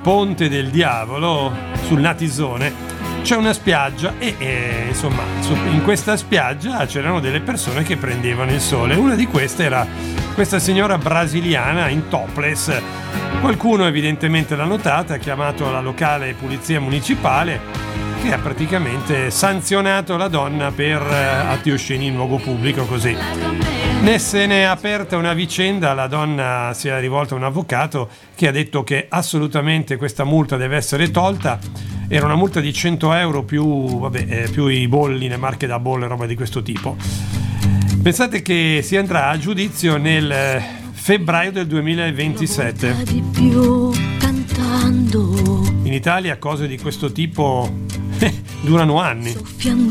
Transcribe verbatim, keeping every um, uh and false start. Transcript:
Ponte del Diavolo, sul Natisone, c'è una spiaggia e, e insomma in questa spiaggia c'erano delle persone che prendevano il sole. Una di queste era questa signora brasiliana in topless. Qualcuno evidentemente l'ha notata, ha chiamato la locale polizia municipale, che ha praticamente sanzionato la donna per atti osceni in luogo pubblico. Così ne se ne è aperta una vicenda, la donna si è rivolta a un avvocato che ha detto che assolutamente questa multa deve essere tolta. Era una multa di cento euro più, vabbè, eh, più i bolli, le marche da bolle, roba di questo tipo. Pensate che si andrà a giudizio nel eh, febbraio del duemilaventisette. Di più cantando. In Italia cose di questo tipo durano anni. Soffiando